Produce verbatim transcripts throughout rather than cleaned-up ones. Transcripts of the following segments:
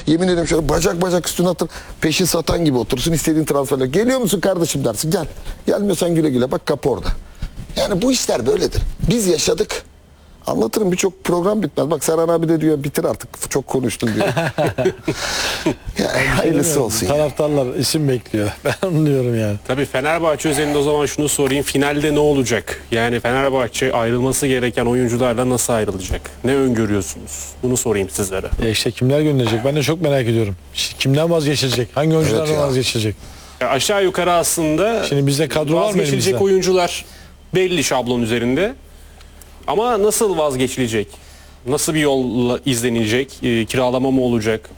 Yemin ederim şöyle bacak bacak üstüne atır. Peşin satan gibi otursun, istediğin transferler. Geliyor musun kardeşim dersin, gel. Gelmiyorsan güle güle, bak kapı orada. Yani bu işler böyledir. Biz yaşadık. Anlatırım, birçok program bitmez. Bak Serhan abi de diyor bitir artık, çok konuştun diyor. Ya, hayırlısı olsun. Ya. Taraftarlar isim bekliyor. Ben anlıyorum yani. Tabii Fenerbahçe özelinde o zaman şunu sorayım. Finalde ne olacak? Yani Fenerbahçe ayrılması gereken oyuncularla nasıl ayrılacak? Ne öngörüyorsunuz? Bunu sorayım sizlere. E işte kimler gönderecek? Ben de çok merak ediyorum. Kimden vazgeçilecek? Hangi oyunculardan Evet ya. vazgeçilecek? Ya aşağı yukarı aslında Şimdi bizde kadro var mı vazgeçilecek elimizde? oyuncular belli şablon üzerinde. Ama nasıl vazgeçilecek? Nasıl bir yol izlenilecek? E, kiralama mı olacak?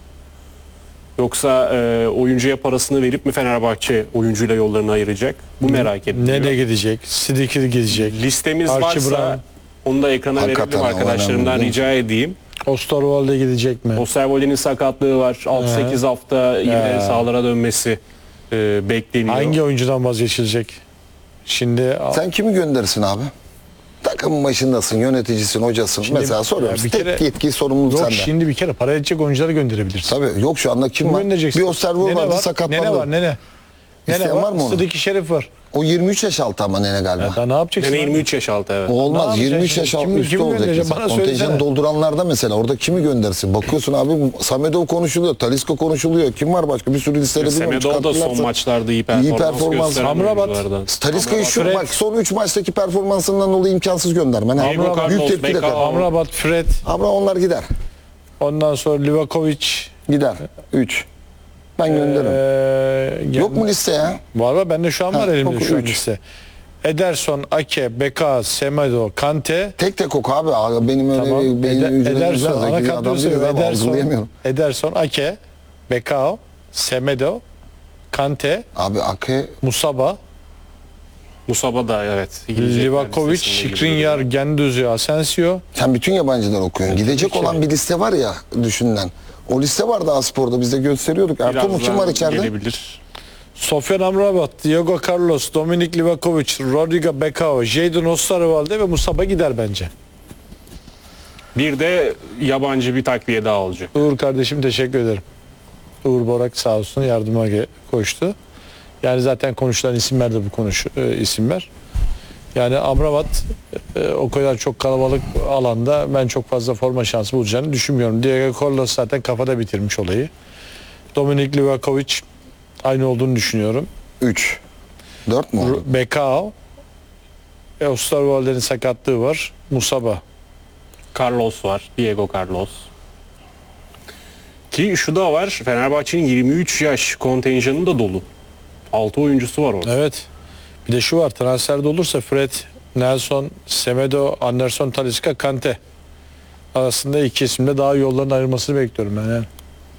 Yoksa e, oyuncuya parasını verip mi Fenerbahçe oyuncuyla yollarını ayıracak? Bu merak ediliyor. Nereye gidecek? Sidikir gidecek. Listemiz Archie varsa Brown. onu da ekrana Hakikaten verelim o arkadaşlarımdan önemli, rica edeyim. Osterwolde gidecek mi? Osterwolde'nin sakatlığı var. altı sekiz hafta yine He. sahalara dönmesi e, bekleniyor. Hangi oyuncudan vazgeçilecek? Şimdi Sen kimi gönderirsin abi? Takımın başındasın, yöneticisin, hocasın. Şimdi- Mesela soruyorum. Ya bir Tek kere- yetki sorumluluk yok sende. şimdi bir kere para edecek oyuncuları gönderebilirsin. Tabii yok, şu anda kim Kim var? göndereceksin? Bir Osterwolde Nene vardı, var, sakatlandı. Nene var, Nene. Nene İsteyen var var, mı onun? Sıdıki Şerif var. O yirmi üç yaş altı ama Nene galiba. Ya daha ne yapacaksın? Yani abi? yirmi üç yaş altı evet. O olmaz. Ne yapacaksın yirmi üç şimdi? yaş altı Kimi- üstü kimi olacak. göndereceğim? Mesela. Bana Kontenjanı söylesene. dolduranlarda mesela orada kimi göndersin? Bakıyorsun abi, Samedov konuşuluyor, Talisca konuşuluyor. Kim var başka? Bir sürü listede bilmiyorum. Semedov da son çıkarttılarsa. maçlarda iyi performans, performans. gösteren Amrabat. oyunculardan. Talisca'yı şu Fred. bak son üç maçtaki performansından dolayı imkansız göndermen. ha. Diego Carlos, Büyük tepki de Becao. kalır. Amrabat, Fred, Ama onlar gider. ondan sonra Livakovic. Gider. üç. Ben gönderirim. Ee, Yok mu liste ya? Var var, bende şu an var Ha, elimde oku, şu an üç. liste. Ederson, Ake, Beka, Semedo, Kante. Tek tek oku abi. Abi benim öyle Tamam. bir beyin Eder- hücrelerim Ederson, güzel. ana Zeki kadroyu adam değil söylüyorum. ama Ederson, algılayamıyorum. Ederson, Ake, Bekao, Semedo, Kante, Abi Ake Musaba, Musaba da evet. gidecekler Livakovic, listesinde gibi Skriniar, duruyor. Gendouzi, Asensio. sen bütün yabancılar okuyorsun. Gidecek tabii ki. olan bir liste var ya düşünülen. O liste vardı Aspor'da, biz de gösteriyorduk. Ertuğrul kim Birazdan var içeride? gelebilir. Sofyan Amrabat, Diego Carlos, Dominik Livakovic, Rodrigo Becao, Jadon Osterwolde ve Musaba gider bence. Bir de yabancı bir takviye daha olacak. Uğur kardeşim teşekkür ederim. Uğur Borak sağ olsun yardıma ge- koştu. Yani zaten konuşulan isimler de bu konuş e, isimler. Yani Amrabat e, o kadar çok kalabalık alanda ben çok fazla forma şansı bulacağını düşünmüyorum. Diego Carlos zaten kafada bitirmiş olayı. Dominik Livakovic aynı olduğunu düşünüyorum. üç. dört mü oldu? R- Becao, e, Osterwolde'nin sakatlığı var. Musaba. Carlos var. Diego Carlos. Ki şu da var. Fenerbahçe'nin yirmi üç yaş kontenjanı da dolu. altı oyuncusu var orada. Evet. Bir de şu var, transferde olursa Fred, Nelson, Semedo, Anderson, Talisca, Kante arasında iki isimde daha yolların ayrılmasını bekliyorum ben yani.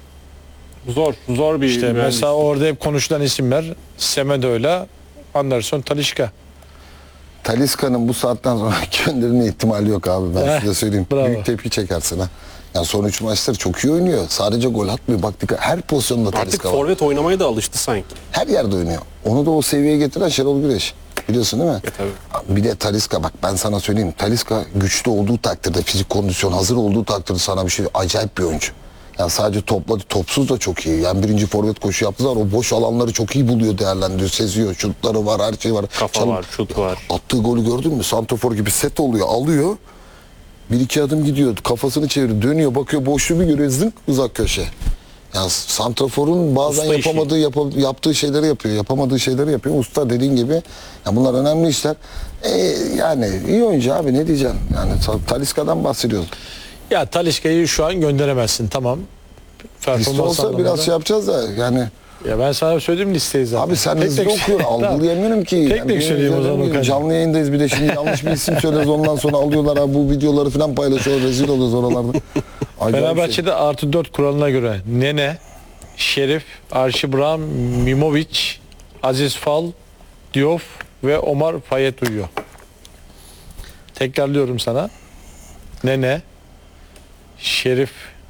Zor. Zor bir İşte mühendis. mesela orada hep konuşulan isimler Semedo ile Anderson, Talisca. Talisca'nın bu saatten sonra gönderme ihtimali yok abi. Ben Eh, size söyleyeyim. bravo. Büyük tepki çekersin ha. Yani son üç maçları çok iyi oynuyor. Sadece gol atmıyor. Bak dikkat, her pozisyonda Artık Talisca var. forvet oynamaya da alıştı sanki. Her yerde oynuyor. Onu da o seviyeye getiren Şenol Güneş. Biliyorsun değil mi? E, tabii. Bir de Talisca, bak ben sana söyleyeyim. Talisca güçlü olduğu takdirde, fizik kondisyon hazır olduğu takdirde sana bir şey, acayip bir oyuncu. Yani sadece topladı, topsuz da çok iyi. Yani birinci forvet koşu yaptığı zaman o boş alanları çok iyi buluyor, değerlendiriyor, seziyor. Şutları var, her şey var. Kafa Çalım- var, şut var. Attığı golü gördün mü? Santrafor gibi set oluyor, alıyor. Bir iki adım gidiyor, kafasını çeviriyor, dönüyor, bakıyor, boşluğu bir görüyor, zınk uzak köşe. Yani santraforun bazen Usta işi. yapamadığı, yapa- yaptığı şeyleri yapıyor, yapamadığı şeyleri yapıyor. Usta dediğin gibi. Ya bunlar önemli işler. E, yani iyi oyuncu abi, ne diyeceksin? Yani Talisca'dan bahsediyoruz. Ya Talisca'yı şu an gönderemezsin, tamam. Liste Performans olsa anlamında. biraz şey yapacağız da yani. Ya ben sana söyleyeyim listeyi zaten. Abi sen Tek hızlı tek- okuyorsun, Tamam. algılayamıyorum ki. Tek Yani tek benim söyleyeyim o zaman üzerime Okan. canlı yayındayız, bir de şimdi yanlış bir isim söyleriz, ondan sonra alıyorlar abi bu videoları falan paylaşıyor, rezil oluyoruz oralarda. Acayip şey. Fenerbahçe'de artı dört kuralına göre Nene, Şerif, Archie Brown, Mimovic, Aziz Fal, Diouf ve Omar Fayet uyuyor. Tekrarlıyorum sana. Nene, Şerif,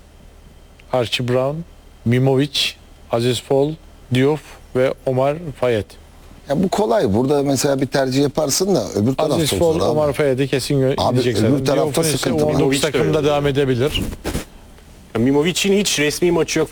Archie Brown, Mimovic, Aziz Fal, Diouf ve Omar Fayet. Ya bu kolay. Burada mesela bir tercih yaparsın da öbür taraf Aziz çok Fal, zor abi. Omar Fayet'i kesin gö- Abi gidecek öbür zaten. tarafta Diouf'un ise sıkıntı var. on dokuz Mimovic de takımda öyle. devam edebilir. Mimovic'in hiç resmi maçı yok